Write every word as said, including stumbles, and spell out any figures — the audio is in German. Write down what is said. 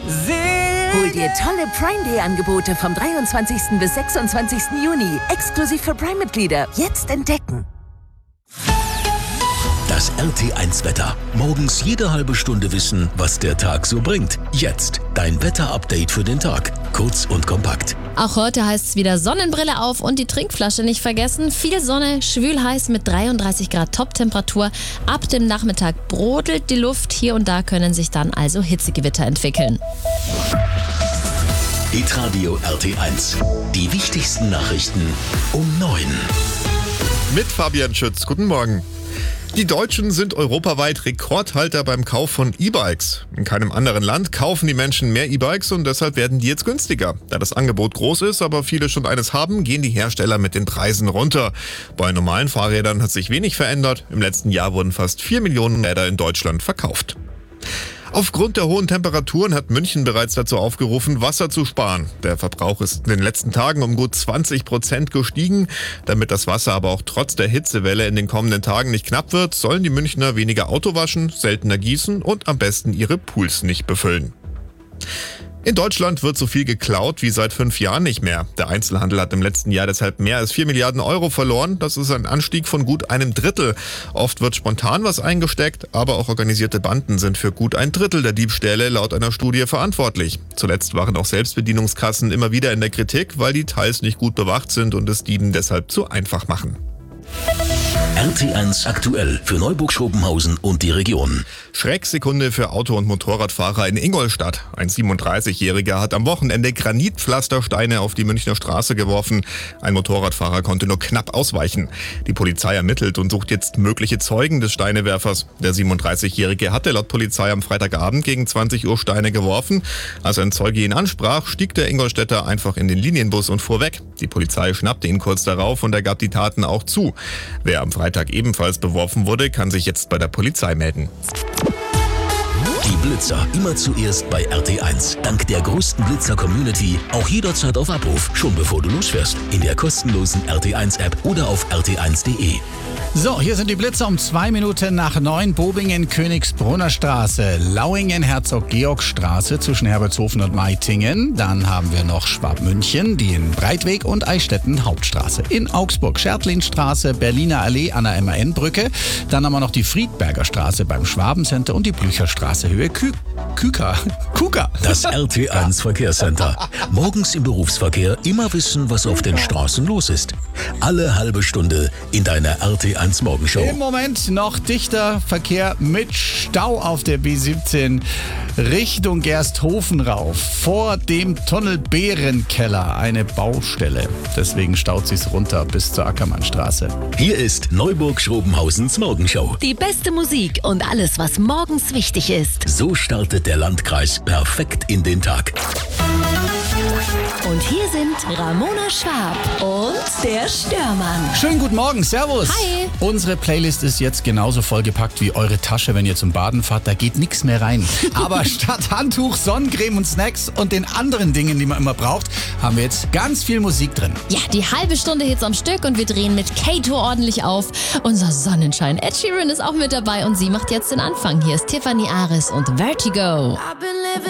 Hol dir tolle Prime Day Angebote vom dreiundzwanzigsten bis sechsundzwanzigsten Juni. Exklusiv für Prime-Mitglieder. Jetzt entdecken. Das R T eins Wetter. Morgens jede halbe Stunde wissen, was der Tag so bringt. Jetzt dein Wetter-Update für den Tag. Kurz und kompakt. Auch heute heißt es wieder Sonnenbrille auf und die Trinkflasche nicht vergessen. Viel Sonne, schwül heiß mit dreiunddreißig Grad Top-Temperatur. Ab dem Nachmittag brodelt die Luft. Hier und da können sich dann also Hitzegewitter entwickeln. Hitradio R T eins. Die wichtigsten Nachrichten um neun. Mit Fabian Schütz. Guten Morgen. Die Deutschen sind europaweit Rekordhalter beim Kauf von E-Bikes. In keinem anderen Land kaufen die Menschen mehr E-Bikes und deshalb werden die jetzt günstiger. Da das Angebot groß ist, aber viele schon eines haben, gehen die Hersteller mit den Preisen runter. Bei normalen Fahrrädern hat sich wenig verändert. Im letzten Jahr wurden fast vier Millionen Räder in Deutschland verkauft. Aufgrund der hohen Temperaturen hat München bereits dazu aufgerufen, Wasser zu sparen. Der Verbrauch ist in den letzten Tagen um gut zwanzig Prozent gestiegen. Damit das Wasser aber auch trotz der Hitzewelle in den kommenden Tagen nicht knapp wird, sollen die Münchner weniger Auto waschen, seltener gießen und am besten ihre Pools nicht befüllen. In Deutschland wird so viel geklaut wie seit fünf Jahren nicht mehr. Der Einzelhandel hat im letzten Jahr deshalb mehr als vier Milliarden Euro verloren. Das ist ein Anstieg von gut einem Drittel. Oft wird spontan was eingesteckt, aber auch organisierte Banden sind für gut ein Drittel der Diebstähle laut einer Studie verantwortlich. Zuletzt waren auch Selbstbedienungskassen immer wieder in der Kritik, weil die teils nicht gut bewacht sind und es Dieben deshalb zu einfach machen. R T eins aktuell für Neuburg-Schopenhausen und die Region. Schrecksekunde für Auto- und Motorradfahrer in Ingolstadt. Ein siebenunddreißigjähriger hat am Wochenende Granitpflastersteine auf die Münchner Straße geworfen. Ein Motorradfahrer konnte nur knapp ausweichen. Die Polizei ermittelt und sucht jetzt mögliche Zeugen des Steinewerfers. Der siebenunddreißigjährige hatte laut Polizei am Freitagabend gegen zwanzig Uhr Steine geworfen. Als ein Zeuge ihn ansprach, stieg der Ingolstädter einfach in den Linienbus und fuhr weg. Die Polizei schnappte ihn kurz darauf und er gab die Taten auch zu. Wer am Freitag ebenfalls beworfen wurde, kann sich jetzt bei der Polizei melden. Die Blitzer immer zuerst bei R T eins. Dank der größten Blitzer-Community auch jederzeit auf Abruf, schon bevor du losfährst. In der kostenlosen R T eins App oder auf r t eins punkt d e. So, hier sind die Blitzer um zwei Minuten nach neun. Bobingen, Königsbrunner Straße, Lauingen, Herzog-Georg-Straße zwischen Herbertshofen und Meitingen. Dann haben wir noch Schwabmünchen, die in Breitweg und Eichstätten Hauptstraße. In Augsburg, Schertlinstraße, Berliner Allee an der M A N-Brücke. Dann haben wir noch die Friedberger Straße beim Schwabencenter und die Blücherstraße Höhe Kü Küka. Kuka. Das R T eins Verkehrscenter. Morgens im Berufsverkehr immer wissen, was auf den Straßen los ist. Alle halbe Stunde in deiner R T eins Morgenshow. Im Moment noch dichter Verkehr mit Stau auf der B siebzehn Richtung Gersthofen rauf. Vor dem Tunnel Bärenkeller eine Baustelle. Deswegen staut sich's runter bis zur Ackermannstraße. Hier ist Neuburg-Schrobenhausens Morgenshow. Die beste Musik und alles, was morgens wichtig ist. So startet der Landkreis perfekt in den Tag. Und hier sind Ramona Schwab und der Störmann. Schönen guten Morgen, servus. Hi. Unsere Playlist ist jetzt genauso vollgepackt wie eure Tasche, wenn ihr zum Baden fahrt. Da geht nichts mehr rein. Aber statt Handtuch, Sonnencreme und Snacks und den anderen Dingen, die man immer braucht, haben wir jetzt ganz viel Musik drin. Ja, die halbe Stunde Hits am Stück und wir drehen mit Kato ordentlich auf. Unser Sonnenschein Ed Sheeran ist auch mit dabei und sie macht jetzt den Anfang. Hier ist Tiffany Aris und Vertigo.